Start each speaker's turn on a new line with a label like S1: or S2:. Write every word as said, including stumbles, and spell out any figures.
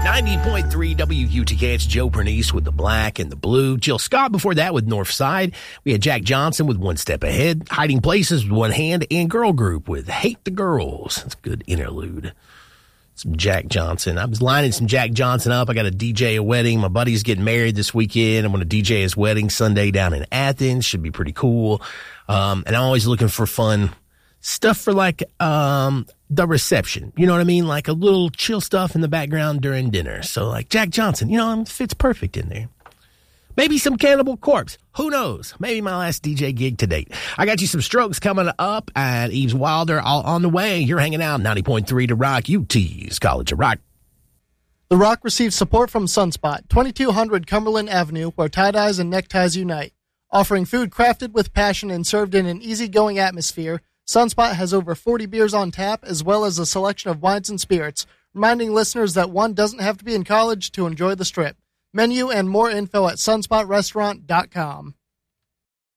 S1: ninety point three W U T K. It's Joe Pernice with the black and the blue. Jill Scott before that with Northside. We had Jack Johnson with One Step Ahead. Hiding Places with One Hand. And Girl Group with Hate the Girls. That's a good interlude. Some Jack Johnson. I was lining some Jack Johnson up. I got to D J a wedding. My buddy's getting married this weekend. I'm going to D J his wedding Sunday down in Athens. Should be pretty cool. Um, and I'm always looking for fun stuff for like um the reception. You know what I mean? Like a little chill stuff in the background during dinner. So like Jack Johnson, you know, it fits perfect in there. Maybe some Cannibal Corpse. Who knows? Maybe my last D J gig to date. I got you some Strokes coming up at Eves Wilder all on the way. You're hanging out ninety point three to Rock, U T's College of Rock.
S2: The Rock receives support from Sunspot, twenty-two hundred Cumberland Avenue, where tie-dyes and neckties unite. Offering food crafted with passion and served in an easygoing atmosphere, Sunspot has over forty beers on tap, as well as a selection of wines and spirits, reminding listeners that one doesn't have to be in college to enjoy the Strip. Menu and more info at sunspot restaurant dot com.